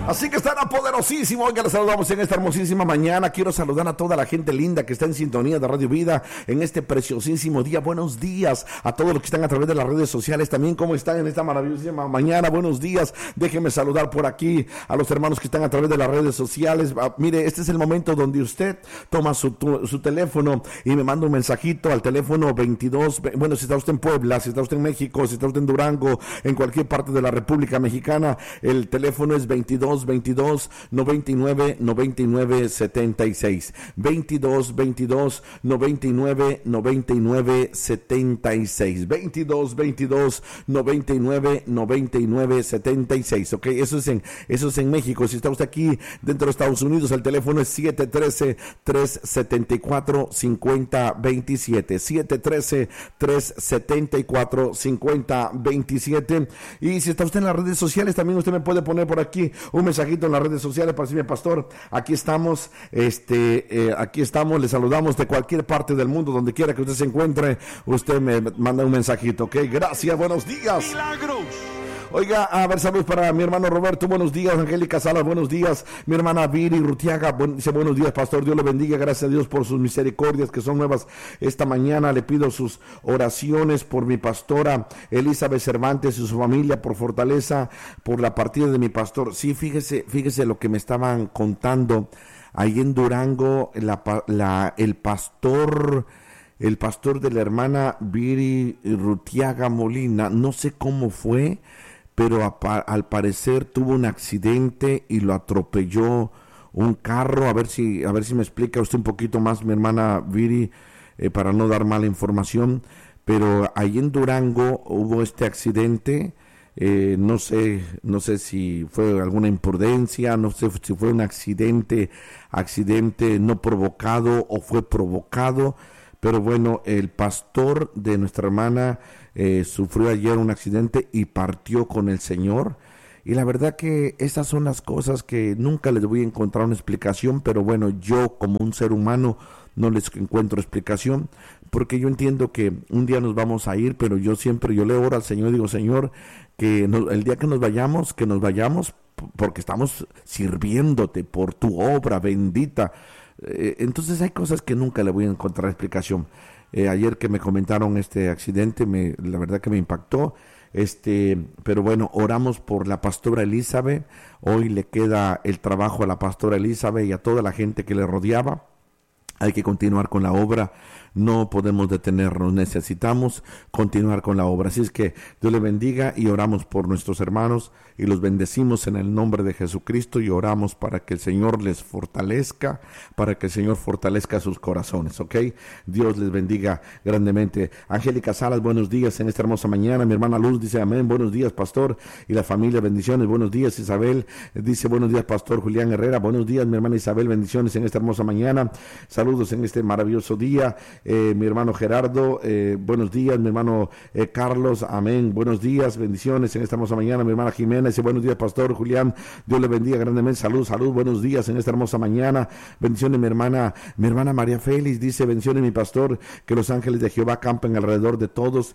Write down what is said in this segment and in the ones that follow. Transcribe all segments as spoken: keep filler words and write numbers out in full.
Así que están a poderosísimo. Hoy que les saludamos en esta hermosísima mañana. Quiero saludar a toda la gente linda que está en sintonía de Radio Vida en este preciosísimo día. Buenos días a todos los que están a través de las redes sociales. También cómo están en esta maravillosísima mañana. Buenos días. Déjenme saludar por aquí a los hermanos que están a través de las redes sociales. Ah, mire, este es el momento donde usted toma su, tu, su teléfono y me manda un mensajito al teléfono veintidós. Bueno, si está usted en Puebla, si está usted en México, si está usted en Durango, en cualquier parte de la República Mexicana, el teléfono es veintidós veintidós noventa y nueve noventa y nueve setenta y seis. veintidós veintidós noventa y nueve noventa y nueve setenta y seis. veintidós veintidós noventa y nueve noventa y nueve setenta y seis. Ok, eso es en eso es en México. Si está usted aquí dentro de Estados Unidos, el teléfono es siete uno tres, tres siete cuatro, cinco cero dos siete. siete uno tres, tres siete cuatro, cinco cero dos siete. Y si está usted en las redes sociales, también usted me puede poner por aquí un mensajito en las redes sociales para decirme: pastor, aquí estamos, este, eh, aquí estamos, le saludamos de cualquier parte del mundo, donde quiera que usted se encuentre, usted me manda un mensajito, ok, gracias, buenos días. Milagros. Oiga, a ver, saludos para mi hermano Roberto, buenos días. Angélica Salas, buenos días. Mi hermana Viri Rutiaga, buen, dice: buenos días, pastor, Dios lo bendiga, gracias a Dios por sus misericordias que son nuevas esta mañana. Le pido sus oraciones por mi pastora Elizabeth Cervantes y su familia, por fortaleza, por la partida de mi pastor. Sí, fíjese, fíjese lo que me estaban contando ahí en Durango, la, la, el pastor... El pastor de la hermana Viri Rutiaga Molina, no sé cómo fue, pero a, al parecer tuvo un accidente y lo atropelló un carro. A ver si, a ver si me explica usted un poquito más, mi hermana Viri, eh, para no dar mala información. Pero ahí en Durango hubo este accidente. Eh, no sé, no sé si fue alguna imprudencia, no sé si fue un accidente, accidente no provocado o fue provocado. Pero bueno, el pastor de nuestra hermana eh, sufrió ayer un accidente y partió con el Señor. Y la verdad que esas son las cosas que nunca les voy a encontrar una explicación, pero bueno, yo como un ser humano no les encuentro explicación, porque yo entiendo que un día nos vamos a ir, pero yo siempre, yo le oro al Señor y digo: Señor, que nos, el día que nos vayamos, que nos vayamos porque estamos sirviéndote por tu obra bendita. Entonces hay cosas que nunca le voy a encontrar explicación. Eh, ayer que me comentaron este accidente, me, la verdad que me impactó. Este, pero bueno, oramos por la pastora Elizabeth. Hoy le queda el trabajo a la pastora Elizabeth y a toda la gente que le rodeaba. Hay que continuar con la obra, no podemos detenernos, necesitamos continuar con la obra. Así es que Dios le bendiga y oramos por nuestros hermanos y los bendecimos en el nombre de Jesucristo y oramos para que el Señor les fortalezca, para que el Señor fortalezca sus corazones, ¿ok? Dios les bendiga grandemente. Angélica Salas, buenos días en esta hermosa mañana. Mi hermana Luz dice: amén, buenos días, pastor, y la familia, bendiciones. Buenos días, Isabel, dice: buenos días, pastor Julián Herrera. Buenos días, mi hermana Isabel, bendiciones en esta hermosa mañana. Saludos en este maravilloso día. Eh, mi hermano Gerardo, eh, buenos días. Mi hermano eh, Carlos, amén, buenos días, bendiciones en esta hermosa mañana. Mi hermana Jimena dice: buenos días, pastor Julián, Dios le bendiga grandemente. Salud, salud, buenos días en esta hermosa mañana. Bendiciones, mi hermana, mi hermana María Félix dice: bendiciones, mi pastor, que los ángeles de Jehová campen alrededor de todos,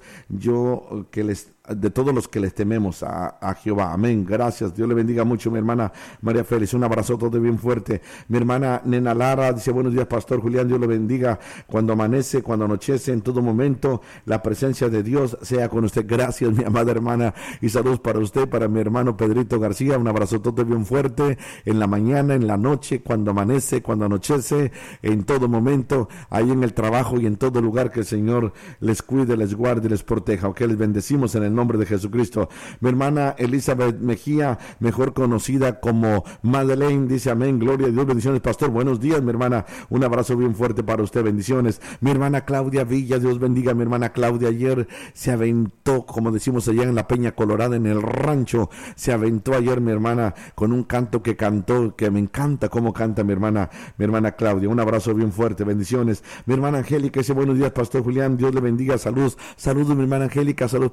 yo que les de todos los que les tememos a, a Jehová, amén, gracias, Dios le bendiga mucho, mi hermana María Félix, un abrazo todo bien fuerte. Mi hermana Nena Lara dice: buenos días, pastor Julián, Dios lo bendiga, cuando amanece, cuando anochece, en todo momento, la presencia de Dios sea con usted. Gracias, mi amada hermana, y saludos para usted, para mi hermano Pedrito García, un abrazo todo bien fuerte, en la mañana, en la noche, cuando amanece, cuando anochece, en todo momento, ahí en el trabajo y en todo lugar, que el Señor les cuide, les guarde y les proteja, ok, les bendecimos en el nombre de Jesucristo. Mi hermana Elizabeth Mejía, mejor conocida como Madeleine, dice: amén, gloria a Dios, bendiciones, pastor, buenos días, mi hermana, un abrazo bien fuerte para usted, bendiciones. Mi hermana Claudia Villa, Dios bendiga, mi hermana Claudia, ayer se aventó, como decimos allá en la Peña Colorada, en el rancho, se aventó ayer mi hermana con un canto que cantó, que me encanta cómo canta mi hermana, mi hermana Claudia, un abrazo bien fuerte, bendiciones. Mi hermana Angélica dice: buenos días, pastor Julián, Dios le bendiga, saludos, saludos mi hermana Angélica, saludos para usted.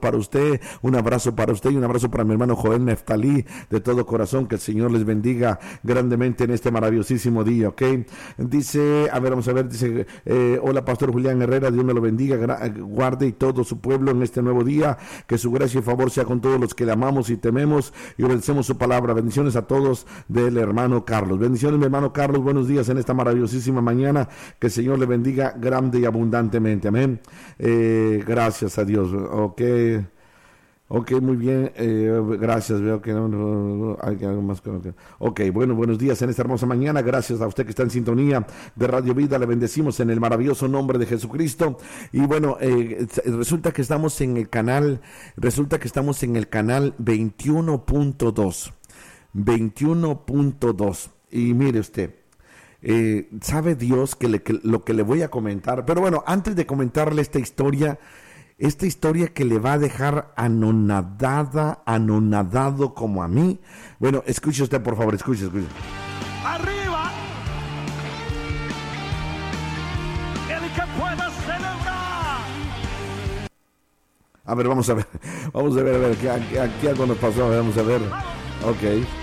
usted, un abrazo para usted y un abrazo para mi hermano Joel Neftalí, de todo corazón, que el Señor les bendiga grandemente en este maravillosísimo día, ¿ok? Dice, a ver, vamos a ver, dice, eh, hola Pastor Julián Herrera, Dios me lo bendiga, gra- guarde y todo su pueblo en este nuevo día, que su gracia y favor sea con todos los que le amamos y tememos y obedecemos su palabra. Bendiciones a todos del hermano Carlos. Bendiciones, mi hermano Carlos, buenos días en esta maravillosísima mañana, que el Señor le bendiga grande y abundantemente, amén. Eh, gracias a Dios, ok. Ok, muy bien, eh, gracias, veo que no, no, no, hay algo más. Ok, bueno, buenos días en esta hermosa mañana, gracias a usted que está en sintonía de Radio Vida, le bendecimos en el maravilloso nombre de Jesucristo. Y bueno, eh, resulta que estamos en el canal, resulta que estamos en el canal veintiuno punto dos, veintiuno punto dos, y mire usted, eh, sabe Dios que, le, que lo que le voy a comentar, pero bueno, antes de comentarle esta historia, Esta historia que le va a dejar anonadada, anonadado como a mí. Bueno, escuche usted, por favor, escuche, escuche. Arriba, el que pueda celebrar. A ver, vamos a ver, vamos a ver, a ver, aquí, aquí, aquí algo nos pasó, vamos a ver. Ok.